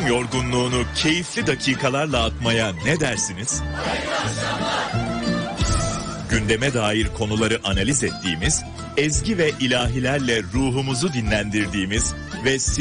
gün yorgunluğunu keyifli dakikalarla atmaya ne dersiniz? Gündeme dair konuları analiz ettiğimiz, ezgi ve ilahilerle ruhumuzu dinlendirdiğimiz ve